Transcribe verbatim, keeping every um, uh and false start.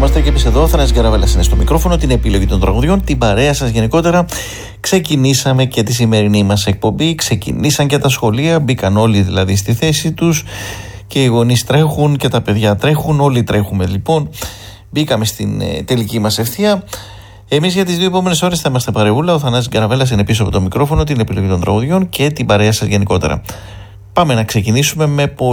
Επανερχόμαστε και εμείς εδώ. Ο Θανάσης Γκαραβέλας είναι στο μικρόφωνο, την επιλογή των τραγουδιών, την παρέα σας γενικότερα. Ξεκινήσαμε και τη σημερινή μας εκπομπή. Ξεκινήσαν και τα σχολεία, μπήκαν όλοι δηλαδή στη θέση τους. Και οι γονείς τρέχουν και τα παιδιά τρέχουν. Όλοι τρέχουμε λοιπόν. Μπήκαμε στην ε, τελική μας ευθεία. Εμείς για τις δύο επόμενες ώρες θα είμαστε παρεούλα. Ο Θανάσης Γκαραβέλας είναι πίσω από το μικρόφωνο, την επιλογή των τραγουδιών και την παρέα σας γενικότερα. Πάμε να ξεκινήσουμε με πολύ